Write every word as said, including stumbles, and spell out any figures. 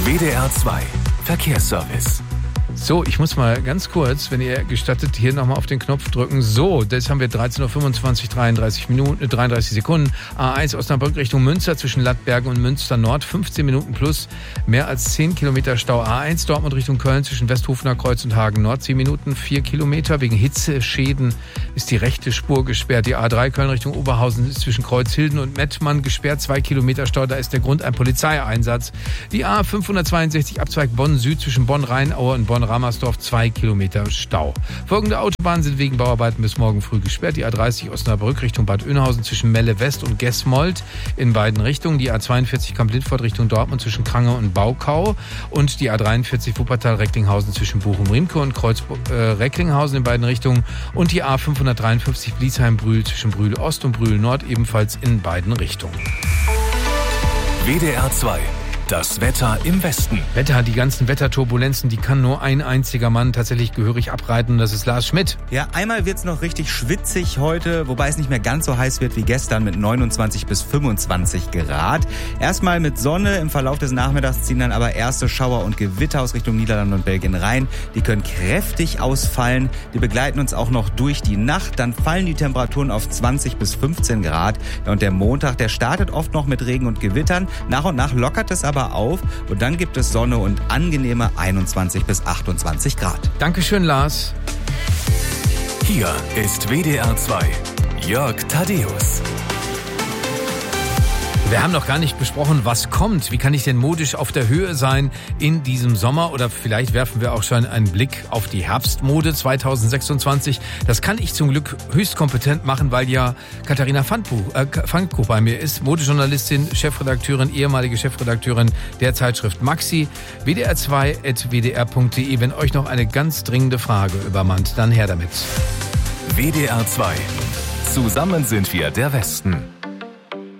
W D R zwei Verkehrsservice. So, ich muss mal ganz kurz, wenn ihr gestattet, hier nochmal auf den Knopf drücken. So, das haben wir dreizehn Uhr fünfundzwanzig, dreiunddreißig Minuten, dreiunddreißig Sekunden. A eins Osnabrück Richtung Münster zwischen Lattbergen und Münster Nord, fünfzehn Minuten plus, mehr als zehn Kilometer Stau. A eins Dortmund Richtung Köln zwischen Westhofener Kreuz und Hagen Nord, zehn Minuten, vier Kilometer. Wegen Hitzeschäden ist die rechte Spur gesperrt. Die A drei Köln Richtung Oberhausen ist zwischen Kreuzhilden und Mettmann gesperrt, zwei Kilometer Stau. Da ist der Grund ein Polizeieinsatz. Die A fünfhundertzweiundsechzig Abzweig Bonn Süd zwischen Bonn-Rheinaue und Bonn-Ramersdorf, zwei Kilometer Stau. Folgende Autobahnen sind wegen Bauarbeiten bis morgen früh gesperrt. Die A dreißig Osnabrück Richtung Bad Oeynhausen zwischen Melle West und Gesmold in beiden Richtungen. Die A zweiundvierzig Kamp-Lindfort Richtung Dortmund zwischen Krange und Baukau. Und die A dreiundvierzig Wuppertal-Recklinghausen zwischen Bochum-Riemke und Kreuz-Recklinghausen in beiden Richtungen. Und die A fünfhundertdreiundfünfzig Bliesheim-Brühl zwischen Brühl Ost und Brühl Nord ebenfalls in beiden Richtungen. W D R zwei. Das Wetter im Westen. Wetter, die ganzen Wetterturbulenzen, die kann nur ein einziger Mann tatsächlich gehörig abreiten. Das ist Lars Schmidt. Ja, einmal wird's noch richtig schwitzig heute, wobei es nicht mehr ganz so heiß wird wie gestern mit neunundzwanzig bis fünfundzwanzig Grad. Erstmal mit Sonne, im Verlauf des Nachmittags ziehen dann aber erste Schauer und Gewitter aus Richtung Niederlande und Belgien rein. Die können kräftig ausfallen. Die begleiten uns auch noch durch die Nacht. Dann fallen die Temperaturen auf zwanzig bis fünfzehn Grad. Ja, und der Montag, der startet oft noch mit Regen und Gewittern. Nach und nach lockert es aber auf und dann gibt es Sonne und angenehme einundzwanzig bis achtundzwanzig Grad. Dankeschön, Lars. Hier ist W D R zwei. Jörg Thaddeus. Wir haben noch gar nicht besprochen, was kommt. Wie kann ich denn modisch auf der Höhe sein in diesem Sommer? Oder vielleicht werfen wir auch schon einen Blick auf die Herbstmode zweitausendsechsundzwanzig. Das kann ich zum Glück höchst kompetent machen, weil ja Katharina Fanko bei mir ist. Modejournalistin, Chefredakteurin, ehemalige Chefredakteurin der Zeitschrift Maxi. W D R zwei at w d r punkt d e. Wenn euch noch eine ganz dringende Frage übermannt, dann her damit. W D R zwei. Zusammen sind wir der Westen.